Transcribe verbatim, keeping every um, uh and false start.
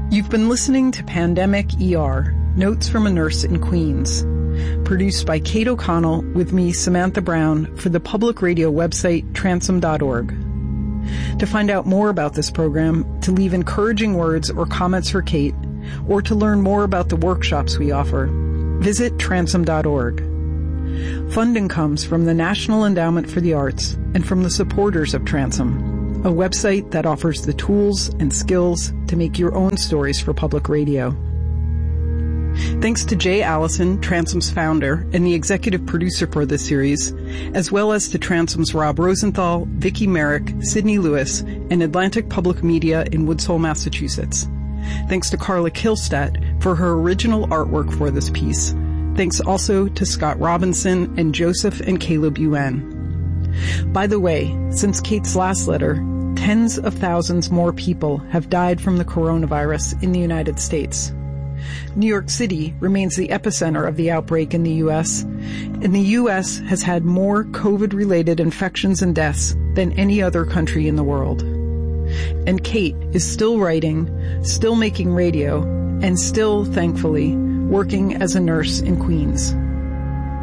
You've been listening to Pandemic E R, Notes from a Nurse in Queens, produced by Kate O'Connell with me, Samantha Brown, for the public radio website transom dot org. To find out more about this program, to leave encouraging words or comments for Kate, or to learn more about the workshops we offer, visit transom dot org. Funding comes from the National Endowment for the Arts and from the supporters of Transom, a website that offers the tools and skills to make your own stories for public radio. Thanks to Jay Allison, Transom's founder and the executive producer for this series, as well as to Transom's Rob Rosenthal, Vicki Merrick, Sydney Lewis, and Atlantic Public Media in Woods Hole, Massachusetts. Thanks to Carla Kilstadt for her original artwork for this piece. Thanks also to Scott Robinson and Joseph and Caleb Yuen. By the way, since Kate's last letter, tens of thousands more people have died from the coronavirus in the United States. New York City remains the epicenter of the outbreak in the U S, and the U S has had more COVID-related infections and deaths than any other country in the world. And Kate is still writing, still making radio, and still, thankfully, working as a nurse in Queens.